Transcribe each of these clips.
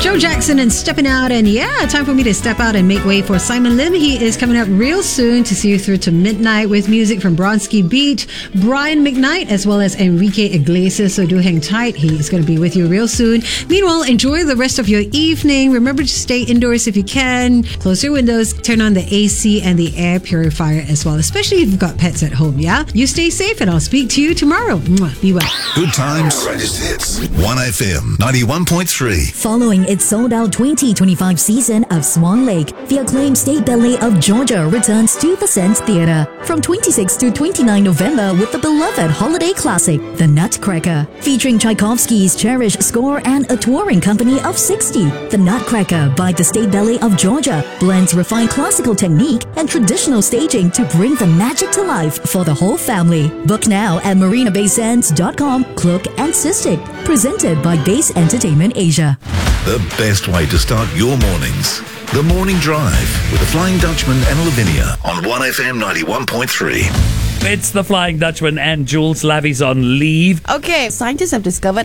Joe Jackson and Stepping Out. And yeah, time for me to step out and make way for Simon Lim. He is coming up real soon to see you through to midnight with music from Bronski Beat, Brian McKnight, as well as Enrique Iglesias. So do hang tight. He's going to be with you real soon. Meanwhile, enjoy the rest of your evening. Remember to stay indoors if you can. Close your windows, turn on the AC and the air purifier as well, especially if you've got pets at home, yeah? You stay safe and I'll speak to you tomorrow. Mwah. Be well. Good times, greatest hits. 1FM 91.3. Following its sold-out 2025 season of Swan Lake, the acclaimed State Ballet of Georgia returns to the Sands Theatre from 26 to 29 November with the beloved holiday classic, The Nutcracker, featuring Tchaikovsky's cherished score and a touring company of 60. The Nutcracker by the State Ballet of Georgia blends refined classical technique and traditional staging to bring the magic to life for the whole family. Book now at marinabaysands.com. Cloak and Cystic, presented by Base Entertainment Asia. The best way to start your mornings. The Morning Drive with the Flying Dutchman and Lavinia on 1FM 91.3. It's the Flying Dutchman and Jules Lavi's on leave. Okay, scientists have discovered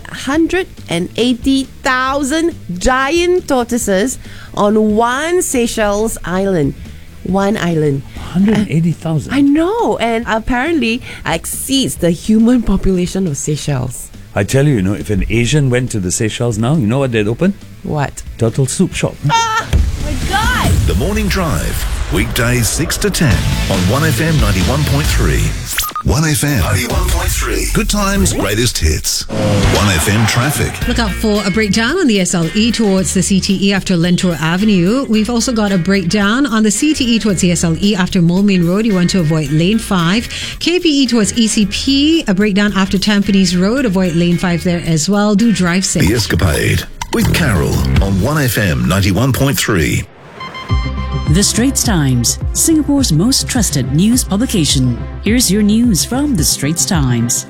180,000 giant tortoises on one Seychelles island. One island. 180,000? I know, and apparently exceeds the human population of Seychelles. I tell you, if an Asian went to the Seychelles now, you know what they'd open? What? Turtle soup shop. Ah! My God! The Morning Drive. Weekdays 6 to 10 on 1FM 91.3. 1FM 91.3. Good times, greatest hits. 1FM traffic. Look out for a breakdown on the SLE towards the CTE after Lentor Avenue. We've also got a breakdown on the CTE towards the SLE after Moulmein Road. You want to avoid lane 5. KPE towards ECP. A breakdown after Tampines Road. Avoid lane 5 there as well. Do drive safe. The Escapade with Carol on 1FM 91.3. The Straits Times, Singapore's most trusted news publication. Here's your news from The Straits Times.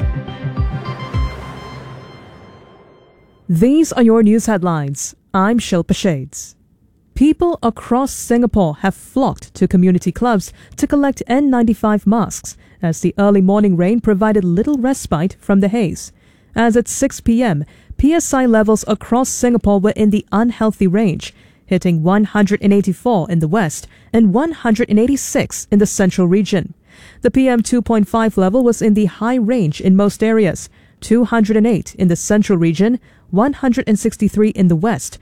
These are your news headlines. I'm Shilpa Shades. People across Singapore have flocked to community clubs to collect N95 masks as the early morning rain provided little respite from the haze. As at 6 p.m., PSI levels across Singapore were in the unhealthy range, hitting 184 in the west and 186 in the central region. The PM 2.5 level was in the high range in most areas, 208 in the central region, 163 in the west,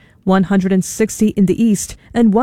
160 in the east, and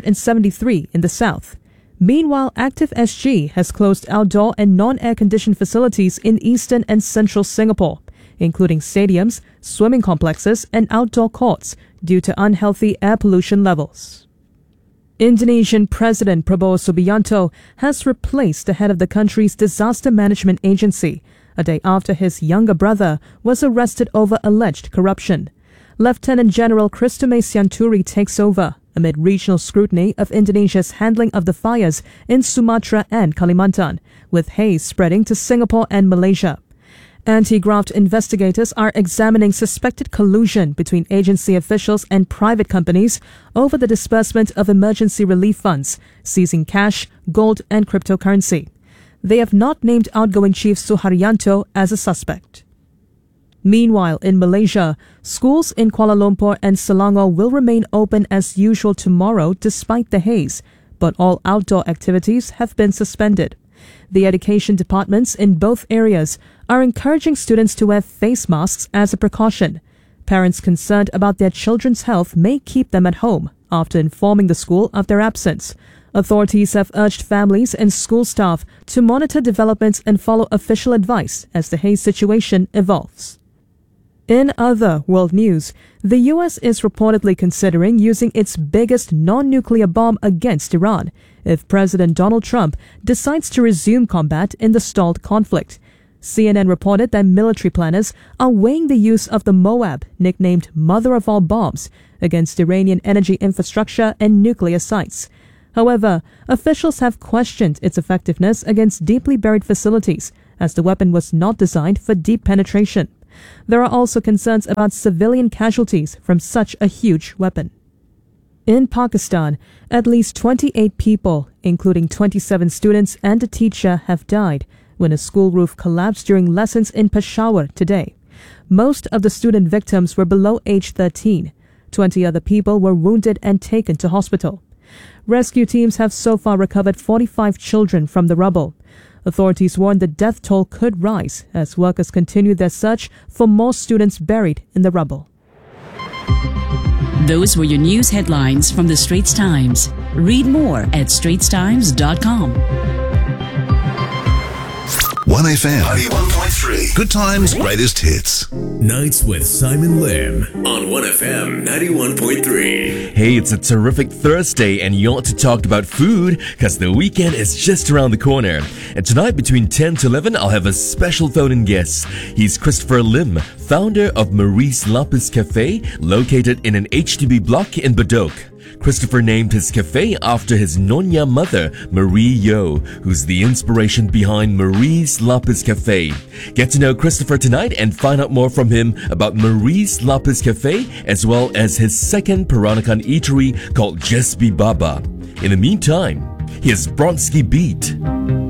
173 in the south. Meanwhile, Active SG has closed outdoor and non-air-conditioned facilities in eastern and central Singapore, including stadiums, swimming complexes, and outdoor courts, due to unhealthy air pollution levels. Indonesian President Prabowo Subianto has replaced the head of the country's disaster management agency, a day after his younger brother was arrested over alleged corruption. Lieutenant General Christomay Sianturi takes over amid regional scrutiny of Indonesia's handling of the fires in Sumatra and Kalimantan, with haze spreading to Singapore and Malaysia. Anti-graft investigators are examining suspected collusion between agency officials and private companies over the disbursement of emergency relief funds, seizing cash, gold, and cryptocurrency. They have not named outgoing Chief Suharyanto as a suspect. Meanwhile, in Malaysia, schools in Kuala Lumpur and Selangor will remain open as usual tomorrow despite the haze, but all outdoor activities have been suspended. The education departments in both areas are encouraging students to wear face masks as a precaution. Parents concerned about their children's health may keep them at home after informing the school of their absence. Authorities have urged families and school staff to monitor developments and follow official advice as the haze situation evolves. In other world news, the U.S. is reportedly considering using its biggest non-nuclear bomb against Iran if President Donald Trump decides to resume combat in the stalled conflict. CNN reported that military planners are weighing the use of the Moab, nicknamed Mother of All Bombs, against Iranian energy infrastructure and nuclear sites. However, officials have questioned its effectiveness against deeply buried facilities, as the weapon was not designed for deep penetration. There are also concerns about civilian casualties from such a huge weapon. In Pakistan, at least 28 people, including 27 students and a teacher, have died when a school roof collapsed during lessons in Peshawar today. Most of the student victims were below age 13. 20 other people were wounded and taken to hospital. Rescue teams have so far recovered 45 children from the rubble. Authorities warn the death toll could rise as workers continue their search for more students buried in the rubble. Those were your news headlines from the Straits Times. Read more at straitstimes.com. 1FM 91.3. Good times, greatest hits. Nights with Simon Lim on 1FM 91.3. Hey, it's a terrific Thursday and you ought to talk about food because the weekend is just around the corner. And tonight between 10 to 11, I'll have a special phone-in guest. He's Christopher Lim, founder of Marie's Lapis Cafe, located in an HDB block in Bedok. Christopher named his cafe after his Nyonya mother, Marie Yo, who's the inspiration behind Marie's Lapis Cafe. Get to know Christopher tonight and find out more from him about Marie's Lapis Cafe as well as his second Peranakan eatery called Jesby Baba. In the meantime, here's Bronski Beat.